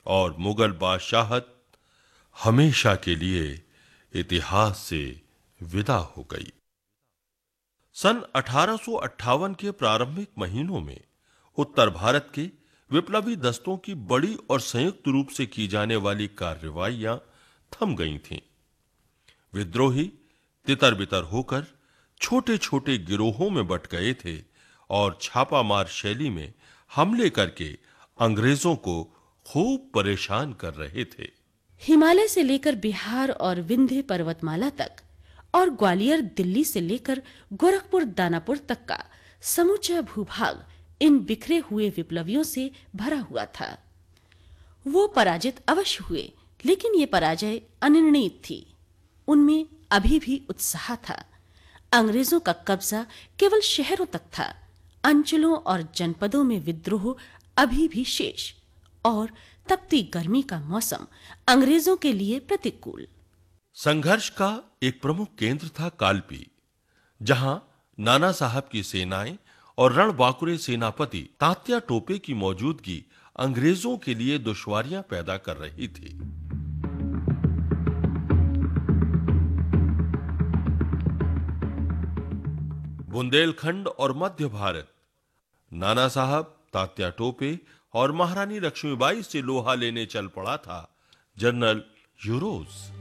और मुगल बादशाहत हमेशा के लिए इतिहास से विदा हो गई। सन 1858 के प्रारंभिक महीनों में उत्तर भारत के विप्लवी दस्तों की बड़ी और संयुक्त रूप से की जाने वाली कार्रवाइयां थम गई थीं। विद्रोही तितर-बितर होकर छोटे-छोटे गिरोहों में बंट गए थे और छापामार शैली में हमले करके अंग्रेजों को खूब परेशान कर रहे थे। हिमालय से लेकर बिहार और विंध्य पर्वतमाला तक और ग्वालियर दिल्ली से लेकर गोरखपुर दानापुर तक का समूचा भूभाग इन बिखरे हुए विप्लवियों से भरा हुआ था। वो पराजित अवश्य हुए, लेकिन ये पराजय अनिर्णीत थी। उनमें अभी भी उत्साह था। अंग्रेजों का कब्जा केवल शहरों तक था। अंचलों और जनपदों में विद्रोह अभी भी शेष, और तपती गर्मी का मौसम अंग्रेजों के लिए प्रतिकूल। संघर्ष का एक प्रमुख केंद्र था कालपी, जहां नाना साहब की सेनाएं और रणबांकुरे सेनापति तात्या टोपे की मौजूदगी अंग्रेजों के लिए दुश्वारियां पैदा कर रही थी। बुंदेलखंड और मध्य भारत नाना साहब, तात्या टोपे और महारानी लक्ष्मीबाई से लोहा लेने चल पड़ा था जनरल यूरोज।